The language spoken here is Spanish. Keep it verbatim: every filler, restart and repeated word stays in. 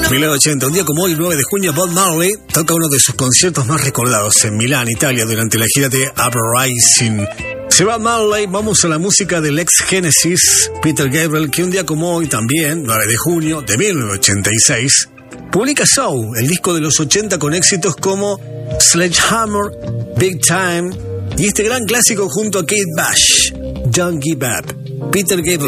mil novecientos ochenta, un día como hoy, nueve de junio, Bob Marley toca uno de sus conciertos más recordados en Milán, Italia, durante la gira de Uprising. Se va Marley, vamos a la música del ex Genesis, Peter Gabriel, que un día como hoy también, nueve de junio de mil novecientos ochenta y seis, publica Show, el disco de los ochenta con éxitos como Sledgehammer, Big Time y este gran clásico junto a Kate Bush, Don't Give Up. Peter Gabriel.